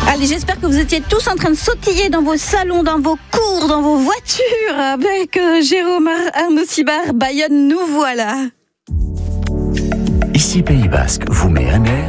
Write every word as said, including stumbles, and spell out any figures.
Allez, j'espère que vous étiez tous en train de sautiller dans vos salons, dans vos cours, dans vos voitures avec euh, Jérôme Arnaud Sibard. Bayonne, nous voilà. Ici Pays Basque vous met un air